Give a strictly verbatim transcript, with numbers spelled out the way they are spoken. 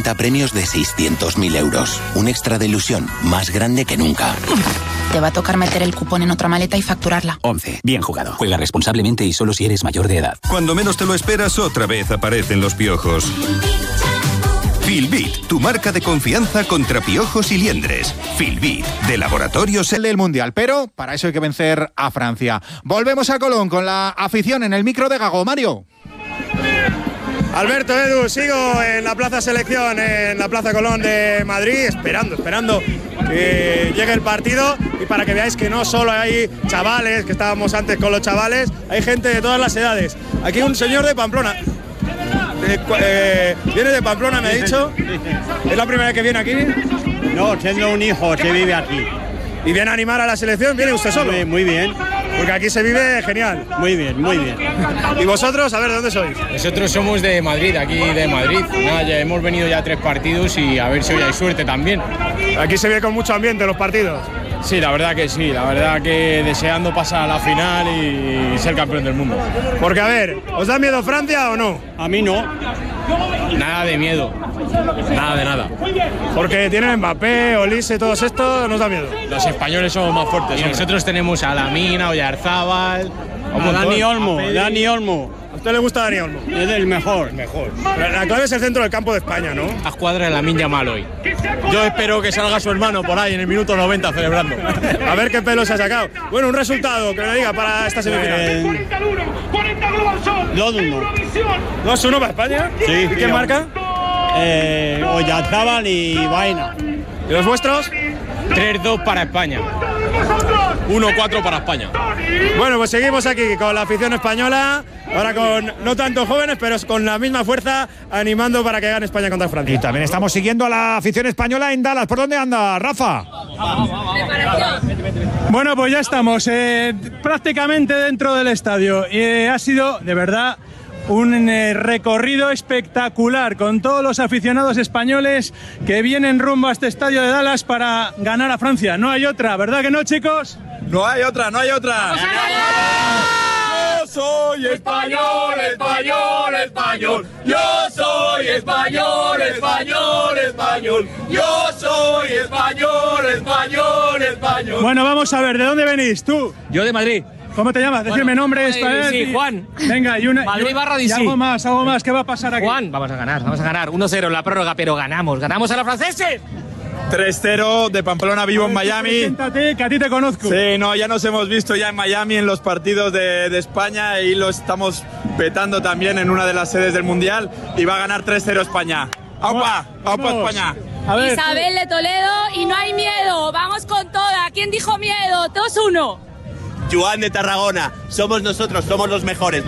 cincuenta premios de seiscientos mil euros. Un extra de ilusión más grande que nunca. Te va a tocar meter el cupón en otra maleta y facturarla. once. Bien jugado. Juega responsablemente y solo si eres mayor de edad. Cuando menos te lo esperas, otra vez aparecen los piojos. Filbit, tu marca de confianza contra piojos y liendres. Filbit, de Laboratorios El del Mundial, pero para eso hay que vencer a Francia. Volvemos a Colón con la afición en el micro de Gago. Mario. Alberto, Edu, sigo en la Plaza Selección, en la Plaza Colón de Madrid, esperando, esperando que llegue el partido y para que veáis que no solo hay chavales, que estábamos antes con los chavales, hay gente de todas las edades. Aquí un señor de Pamplona. Eh, eh, viene de Pamplona, me ha dicho. ¿Es la primera vez que viene aquí? No, tengo un hijo que vive aquí. ¿Y viene a animar a la selección? ¿Viene usted solo? Muy, muy bien. Porque aquí se vive genial. Muy bien, muy bien. ¿Y vosotros? A ver, ¿de dónde sois? Nosotros somos de Madrid, aquí de Madrid. Nada, ya hemos venido ya a tres partidos y a ver si hoy hay suerte también. Aquí se ve con mucho ambiente los partidos. Sí, la verdad que sí, la verdad que deseando pasar a la final y ser campeón del mundo. Porque a ver, ¿os da miedo Francia o no? A mí no. Nada de miedo, nada de nada. Porque tienen Mbappé, Olise, todos estos, ¿nos da miedo? Los españoles somos más fuertes. Y nosotros tenemos a Lamina, Oyarzábal, a Dani Olmo, Dani Olmo. ¿A usted le gusta Dani Olmo? Es el mejor. Mejor. La clave es el centro del campo de España, ¿no? A escuadra de Lamine Yamal hoy. Yo espero que salga su hermano por ahí en el minuto noventa celebrando. A ver qué pelo se ha sacado. Bueno, un resultado que me diga para esta semifinal. Eh, dos uno. ¿dos uno para España? Sí. ¿Y quién marca? Eh, Oyarzábal y Vaina. ¿Y los vuestros? tres dos para España. uno cuatro para España. Bueno, pues seguimos aquí con la afición española, ahora con no tanto jóvenes, pero con la misma fuerza, animando para que gane España contra Francia. Y también estamos siguiendo a la afición española en Dallas. ¿Por dónde anda, Rafa? Bueno, pues ya estamos eh, prácticamente dentro del estadio. Y eh, ha sido, de verdad, un eh, recorrido espectacular con todos los aficionados españoles que vienen rumbo a este estadio de Dallas para ganar a Francia. No hay otra, ¿verdad que no, chicos? No hay otra, no hay otra. Yo soy español, español, español. Yo soy español, español, español. Yo soy español, español, español. Bueno, vamos a ver, ¿de dónde venís? ¿Tú? Yo de Madrid. ¿Cómo te llamas? Decirme Bueno, nombre. Madrid, sí, y... Juan. Venga, y una. Madrid y, barra D y C. algo más, algo más. ¿Qué va a pasar aquí? Juan, vamos a ganar, vamos a ganar. uno cero en la prórroga, pero ganamos. ¡Ganamos a los franceses! tres cero de Pamplona, vivo en Miami. Siéntate, que a ti te conozco. Sí, no, ya nos hemos visto ya en Miami en los partidos de, de España y lo estamos petando también en una de las sedes del Mundial y va a ganar tres cero España. ¡Aupa! ¡Aupa España! A ver, Isabel de Toledo y no hay miedo. Vamos con toda. ¿Quién dijo miedo? dos uno. Joan de Tarragona. Somos nosotros, somos los mejores.